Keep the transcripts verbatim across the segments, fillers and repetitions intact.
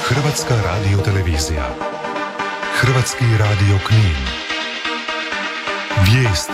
Hrvatska radiotelevizija. Hrvatski radio Knin. Vijesti.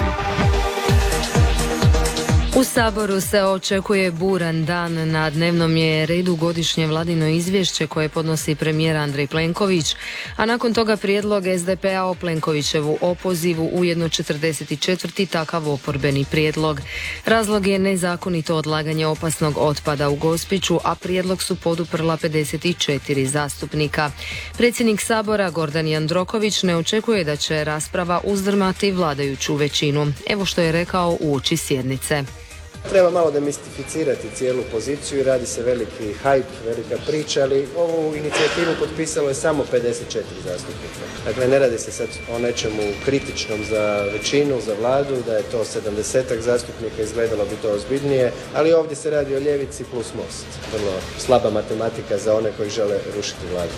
U Saboru se očekuje buran dan. Na dnevnom je redu godišnje vladino izvješće koje podnosi premijer Andrej Plenković, a nakon toga prijedlog es de pe a o Plenkovićevu opozivu, ujedno četrdeset četvrti takav oporbeni prijedlog. Razlog je nezakonito odlaganje opasnog otpada u Gospiću, a prijedlog su poduprla pedeset četiri zastupnika. Predsjednik Sabora Gordan Jandroković ne očekuje da će rasprava uzdrmati vladajuću većinu. Evo što je rekao uoči sjednice. Treba malo demistificirati cijelu poziciju i radi se veliki hajp, velika priča, ali ovu inicijativu potpisalo je samo pedeset četiri zastupnika. Dakle, ne radi se sad o nečemu kritičnom za većinu, za vladu, da je to sedamdesetak zastupnika, izgledalo bi to ozbiljnije, ali ovdje se radi o ljevici plus Most. Vrlo slaba matematika za one koji žele rušiti vladu.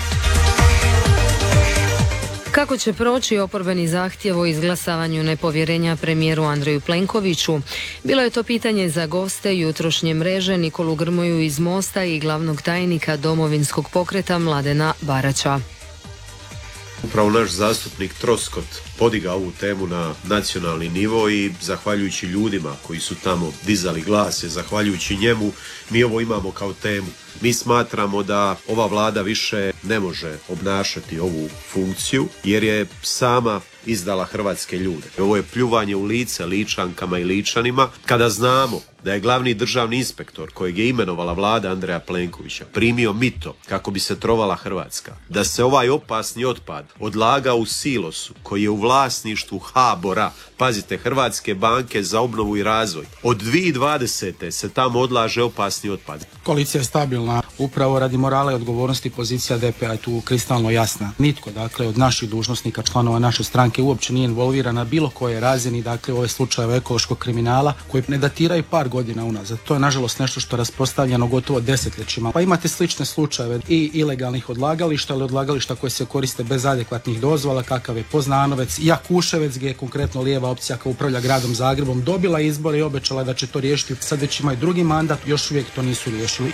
Kako će proći oporbeni zahtjev o izglasavanju nepovjerenja premijeru Andreju Plenkoviću? Bilo je to pitanje za goste jutrošnje mreže Nikolu Grmoju iz Mosta i glavnog tajnika Domovinskog pokreta Mladena Baraća. Upravo naš zastupnik Troskot podigao ovu temu na nacionalni nivo i zahvaljujući ljudima koji su tamo dizali glase, zahvaljujući njemu, mi ovo imamo kao temu. Mi smatramo da ova vlada više ne može obnašati ovu funkciju jer je sama izdala hrvatske ljude. Ovo je pljuvanje u lice Ličankama i Ličanima kada znamo da je glavni državni inspektor kojeg je imenovala vlada Andreja Plenkovića primio mito kako bi se trovala Hrvatska. Da se ovaj opasni otpad odlagao u silosu koji je u vlasništvu HBOR-a, pazite, Hrvatske banke za obnovu i razvoj. Od dvije tisuće dvadesete se tamo odlaže opasni otpad. Koalicija je stabilna, upravo radi morala i odgovornosti pozicija de pe a je tu kristalno jasna. Nitko, dakle, od naših dužnosnika, članova naše stranke uopće nije involviran na bilo koje razini, dakle, ove slučajeve ekološkog kriminala koji ne datiraju par godina unazad. To je nažalost nešto što je raspostavljeno gotovo desetljećima. Pa imate slične slučajeve i ilegalnih odlagališta, ali odlagališta koje se koriste bez adekvatnih dozvola, kakav je Poznanovec, Jakuševec, gdje je konkretno lijeva opcija koja upravlja gradom Zagrebom dobila izbore i obećala da će to riješiti. Sad već imaju drugi mandat, još uvijek to nisu riješili.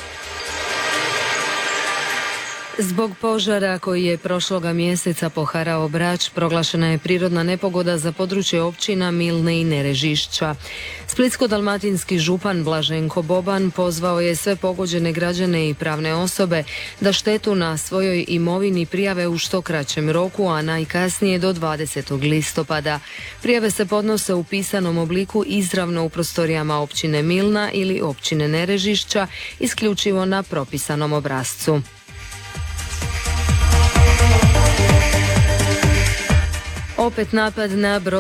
Zbog požara koji je prošloga mjeseca poharao Brač, proglašena je prirodna nepogoda za područje općina Milne i Nerežišća. Splitsko-dalmatinski župan Blaženko Boban pozvao je sve pogođene građane i pravne osobe da štetu na svojoj imovini prijave u što kraćem roku, a najkasnije do dvadesetog listopada. Prijave se podnose u pisanom obliku izravno u prostorijama općine Milna ili općine Nerežišća, isključivo na propisanom obrascu. Opet napad na brod